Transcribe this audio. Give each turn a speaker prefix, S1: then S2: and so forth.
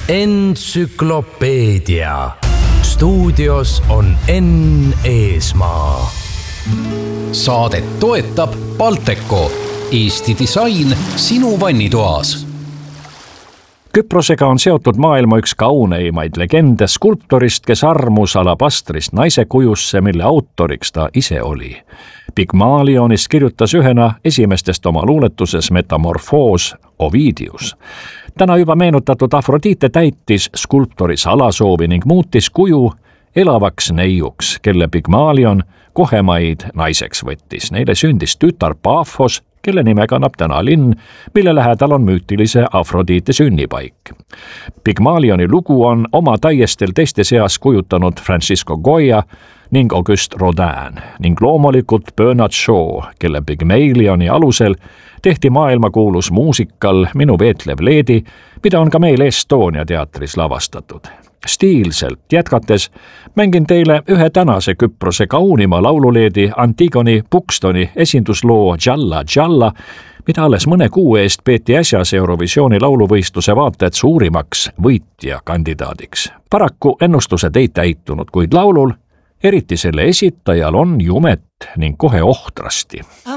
S1: Entsüklopeedia. Stuudios on Enn Eesmaa.
S2: Saadet toetab Balteco, Eesti disain sinu vannitoas.
S3: Küprosega on seotud maailma üks kauneimaid legende skulptorist, kes armus alabastrist naise kujusse, mille autoriks ta ise oli. Pygmalionist kirjutas ühena esimestest oma luuletuses Metamorfoos Ovidius. Täna juba meenutatud Afrodite täitis skulptori salasoovi ning muutis kuju elavaks neiuks, kelle Pygmalion kohemaid naiseks võttis. Neile sündis tütar Paphos, kelle nime kannab täna linn, mille lähedal on müütilise Afrodite sünnipaik. Pygmalioni lugu on oma täiestel teiste seas kujutanud Francisco Goya ning Auguste Rodin ning loomulikult Bernard Shaw, kelle Pygmalioni alusel tehti maailmakuulus muusikal Minu Veetlev Leedi, mida on ka meil Estonia teatris lavastatud. Stiilselt jätkates mängin teile ühe tänase Küprose kaunima laululeedi Antigoni Buxtoni esindusloo Jalla Jalla, mida alles mõne kuu eest peeti äsjas Eurovisiooni lauluvõistluse vaatajad suurimaks võitja kandidaadiks. Paraku ennustused ei täitunud, kuid laulul, eriti selle esitajal, on jumet ning kohe ohtrasti.